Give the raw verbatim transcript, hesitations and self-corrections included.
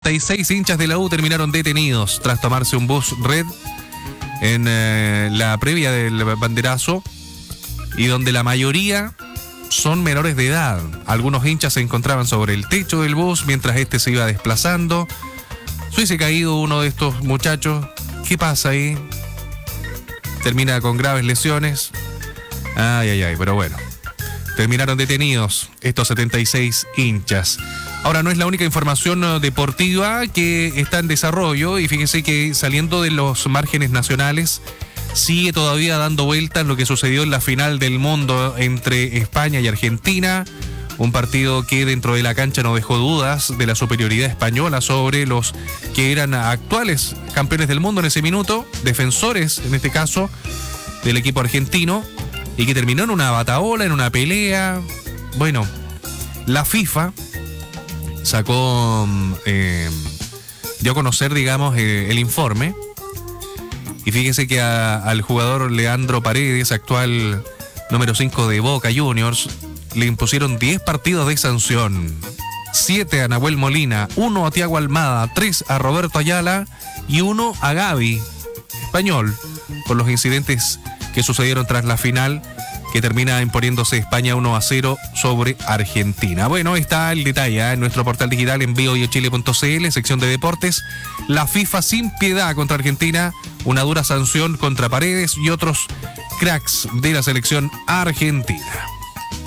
setenta y seis hinchas de la U terminaron detenidos tras tomarse un bus red en eh, la previa del banderazo y donde la mayoría son menores de edad. Algunos hinchas se encontraban sobre el techo del bus mientras este se iba desplazando. Se hubiese caído uno de estos muchachos. ¿Qué pasa ahí? Termina con graves lesiones. Ay, ay, ay, pero bueno. Terminaron detenidos estos setenta y seis hinchas. Ahora, no es la única información deportiva que está en desarrollo, y fíjense que saliendo de los márgenes nacionales, sigue todavía dando vueltas lo que sucedió en la final del mundo entre España y Argentina. Un partido que dentro de la cancha no dejó dudas de la superioridad española sobre los que eran actuales campeones del mundo en ese minuto, defensores en este caso del equipo argentino, y que terminó en una batahola, en una pelea. Bueno, la FIFA sacó, eh, dio a conocer, digamos, eh, el informe. Y fíjese que a, al jugador Leandro Paredes, actual número cinco de Boca Juniors, le impusieron diez partidos de sanción. siete a Nahuel Molina, uno a Thiago Almada, tres a Roberto Ayala y uno a Gaby, español, por los incidentes que sucedieron tras la final, que termina imponiéndose España uno a cero sobre Argentina. Bueno, está el detalle ¿eh? en nuestro portal digital en biochile punto cl, sección de deportes. La FIFA sin piedad contra Argentina, una dura sanción contra Paredes y otros cracks de la selección argentina.